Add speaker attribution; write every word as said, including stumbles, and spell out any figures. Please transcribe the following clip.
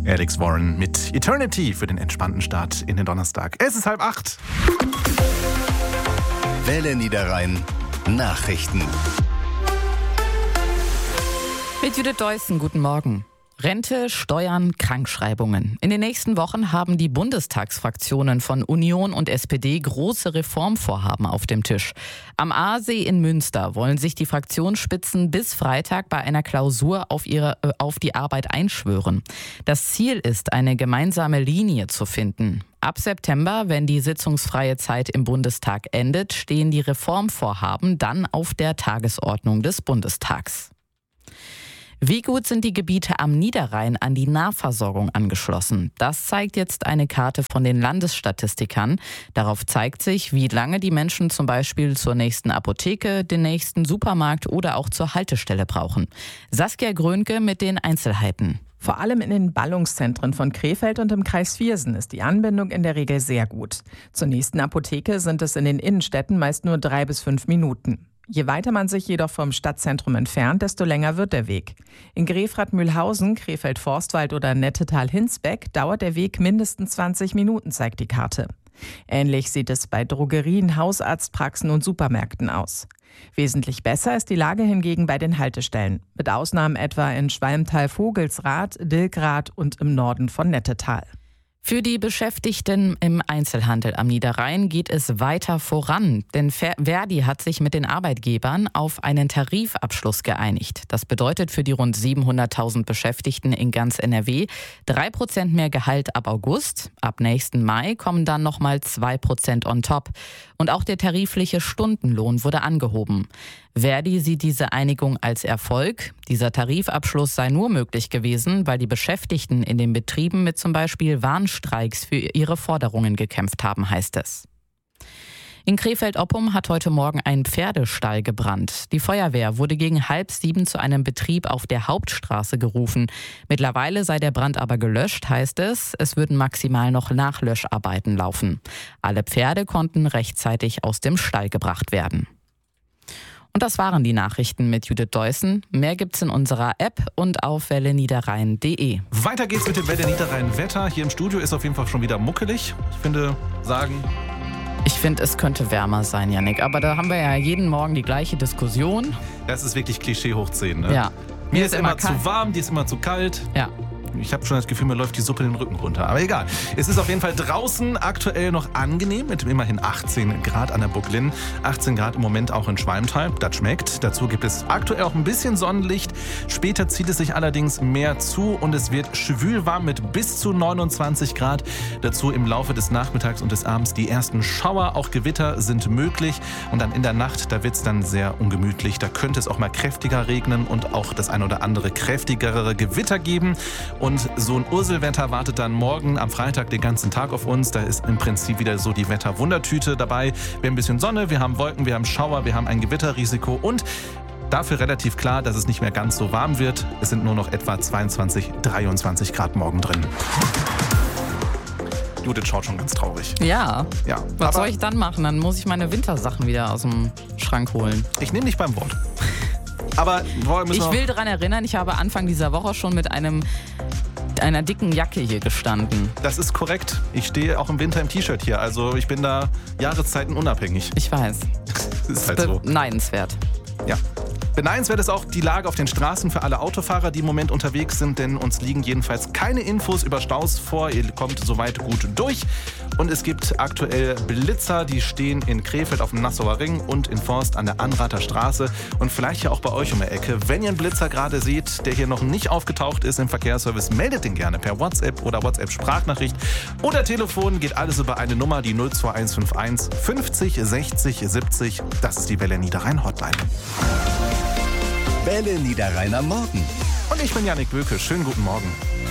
Speaker 1: Alex Warren mit Eternity für den entspannten Start in den Donnerstag. Es ist halb acht.
Speaker 2: Welle Niederrhein Nachrichten.
Speaker 3: Mit Judith Deussen, guten Morgen. Rente, Steuern, Krankschreibungen. In den nächsten Wochen haben die Bundestagsfraktionen von Union und S P D große Reformvorhaben auf dem Tisch. Am Aasee in Münster wollen sich die Fraktionsspitzen bis Freitag bei einer Klausur auf, ihre, äh, auf die Arbeit einschwören. Das Ziel ist, eine gemeinsame Linie zu finden. Ab September, wenn die sitzungsfreie Zeit im Bundestag endet, stehen die Reformvorhaben dann auf der Tagesordnung des Bundestags. Wie gut sind die Gebiete am Niederrhein an die Nahversorgung angeschlossen? Das zeigt jetzt eine Karte von den Landesstatistikern. Darauf zeigt sich, wie lange die Menschen zum Beispiel zur nächsten Apotheke, den nächsten Supermarkt oder auch zur Haltestelle brauchen. Saskia Grönke mit den Einzelheiten.
Speaker 4: Vor allem in den Ballungszentren von Krefeld und im Kreis Viersen ist die Anbindung in der Regel sehr gut. Zur nächsten Apotheke sind es in den Innenstädten meist nur drei bis fünf Minuten. Je weiter man sich jedoch vom Stadtzentrum entfernt, desto länger wird der Weg. In Grefrath-Mühlhausen, Krefeld-Forstwald oder Nettetal-Hinsbeck dauert der Weg mindestens zwanzig Minuten, zeigt die Karte. Ähnlich sieht es bei Drogerien, Hausarztpraxen und Supermärkten aus. Wesentlich besser ist die Lage hingegen bei den Haltestellen, mit Ausnahmen etwa in Schwalmtal-Vogelsrath, Dilkrath und im Norden von Nettetal.
Speaker 3: Für die Beschäftigten im Einzelhandel am Niederrhein geht es weiter voran, denn Verdi hat sich mit den Arbeitgebern auf einen Tarifabschluss geeinigt. Das bedeutet für die rund siebenhunderttausend Beschäftigten in ganz N R W drei Prozent mehr Gehalt ab August. Ab nächsten Mai kommen dann nochmal zwei Prozent on top. Und auch der tarifliche Stundenlohn wurde angehoben. Verdi sieht diese Einigung als Erfolg. Dieser Tarifabschluss sei nur möglich gewesen, weil die Beschäftigten in den Betrieben mit zum Beispiel Warnstreiks für ihre Forderungen gekämpft haben, heißt es. In Krefeld-Oppum hat heute Morgen ein Pferdestall gebrannt. Die Feuerwehr wurde gegen halb sieben zu einem Betrieb auf der Hauptstraße gerufen. Mittlerweile sei der Brand aber gelöscht, heißt es. Es würden maximal noch Nachlöscharbeiten laufen. Alle Pferde konnten rechtzeitig aus dem Stall gebracht werden. Und das waren die Nachrichten mit Judith Deussen. Mehr gibt's in unserer App und auf welle niederrhein punkt de.
Speaker 1: Weiter geht's mit dem Welle Niederrhein Wetter. Hier im Studio ist auf jeden Fall schon wieder muckelig. Ich finde, sagen...
Speaker 3: Ich finde, es könnte wärmer sein, Yannick. Aber da haben wir ja jeden Morgen die gleiche Diskussion.
Speaker 1: Das ist wirklich Klischee hoch zehn, ne?
Speaker 3: Ja.
Speaker 1: Mir, mir ist, ist immer kalt. Zu warm, dir ist immer zu kalt.
Speaker 3: Ja.
Speaker 1: Ich habe schon das Gefühl, mir läuft die Suppe den Rücken runter. Aber egal. Es ist auf jeden Fall draußen aktuell noch angenehm mit immerhin achtzehn Grad an der Bucklin. achtzehn Grad im Moment auch in Schwalmtal. Das schmeckt. Dazu gibt es aktuell auch ein bisschen Sonnenlicht. Später zieht es sich allerdings mehr zu und es wird schwül warm mit bis zu neunundzwanzig Grad. Dazu im Laufe des Nachmittags und des Abends die ersten Schauer. Auch Gewitter sind möglich. Und dann in der Nacht, da wird es dann sehr ungemütlich. Da könnte es auch mal kräftiger regnen und auch das ein oder andere kräftigere Gewitter geben. Und so ein Urselwetter wartet dann morgen am Freitag den ganzen Tag auf uns. Da ist im Prinzip wieder so die Wetterwundertüte dabei. Wir haben ein bisschen Sonne, wir haben Wolken, wir haben Schauer, wir haben ein Gewitterrisiko und dafür relativ klar, dass es nicht mehr ganz so warm wird. Es sind nur noch etwa zweiundzwanzig, dreiundzwanzig Grad morgen drin. Judith schaut schon ganz traurig.
Speaker 3: Ja.
Speaker 1: ja.
Speaker 3: Was soll ich dann machen? Dann muss ich meine Wintersachen wieder aus dem Schrank holen.
Speaker 1: Ich nehme dich beim Wort. Aber
Speaker 3: ich will daran erinnern, ich habe Anfang dieser Woche schon mit einem einer dicken Jacke hier gestanden.
Speaker 1: Das ist korrekt. Ich stehe auch im Winter im T-Shirt hier. Also ich bin da Jahreszeiten unabhängig.
Speaker 3: Ich weiß.
Speaker 1: Das ist halt so.
Speaker 3: Beneidenswert.
Speaker 1: Ja. Beneidenswert ist auch die Lage auf den Straßen für alle Autofahrer, die im Moment unterwegs sind, denn uns liegen jedenfalls keine Infos über Staus vor. Ihr kommt soweit gut durch. Und es gibt aktuell Blitzer, die stehen in Krefeld auf dem Nassauer Ring und in Forst an der Anrather Straße und vielleicht ja auch bei euch um die Ecke. Wenn ihr einen Blitzer gerade seht, der hier noch nicht aufgetaucht ist im Verkehrsservice, meldet den gerne per WhatsApp oder WhatsApp-Sprachnachricht oder Telefon. Geht alles über eine Nummer, die null zwei eins fünf eins fünfzig sechzig siebzig. Das ist die Welle Niederrhein Hotline.
Speaker 2: Welle Niederrhein am Morgen.
Speaker 1: Und ich bin Yannick Böke. Schönen guten Morgen.